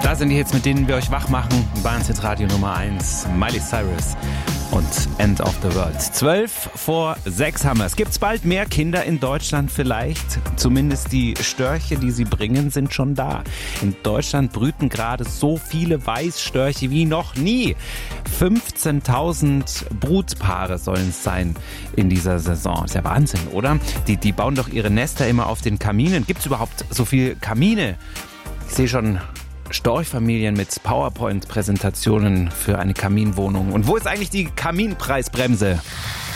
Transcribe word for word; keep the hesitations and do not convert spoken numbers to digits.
Da sind die Hits, mit denen wir euch wach machen. Bayern-Hit Radio Nummer eins, Miley Cyrus und End of the World. Zwölf vor sechs haben wir es. Gibt's bald mehr Kinder in Deutschland vielleicht? Zumindest die Störche, die sie bringen, sind schon da. In Deutschland brüten gerade so viele Weißstörche wie noch nie. fünfzehntausend Brutpaare sollen es sein in dieser Saison. Ist ja Wahnsinn, oder? Die, die bauen doch ihre Nester immer auf den Kaminen. Gibt's überhaupt so viele Kamine? Ich sehe schon Storchfamilien mit PowerPoint-Präsentationen für eine Kaminwohnung. Und wo ist eigentlich die Kaminpreisbremse?